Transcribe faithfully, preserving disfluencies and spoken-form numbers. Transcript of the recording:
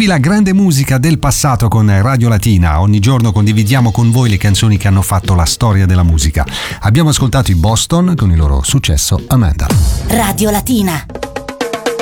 Vivi la grande musica del passato con Radio Latina. Ogni giorno condividiamo con voi le canzoni che hanno fatto la storia della musica. Abbiamo ascoltato i Boston con il loro successo Amanda. Radio Latina.